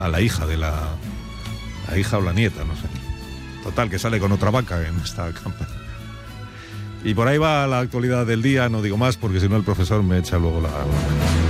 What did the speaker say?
a la hija de la hija o la nieta, no sé. Total, que sale con otra vaca en esta campaña. Y por ahí va la actualidad del día, no digo más porque si no el profesor me echa luego la...